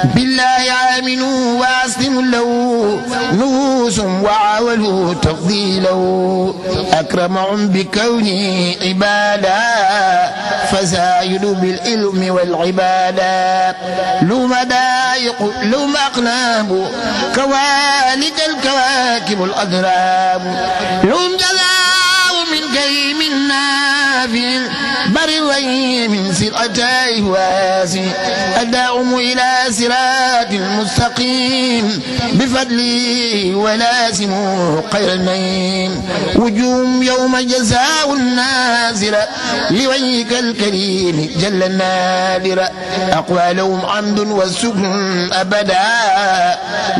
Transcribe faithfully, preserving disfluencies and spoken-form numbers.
بالله آمنوا وأسلموا له نفوس وعاولوا تفضيله أكرمهم بكونه عبادا فزايدوا بالعلم والعبادة لهم دايق لهم أقلام كوالك الكواكب الأضراب لهم جزاء من كيم نافع بر من سرعتيه واسع أدعهم إلى صراط المستقيم بفضله ولازموا خير النعيم وجوم يوم جزاء النازرة لوجهك الكريم جل النادر أقوالهم عمد والسكن أبدا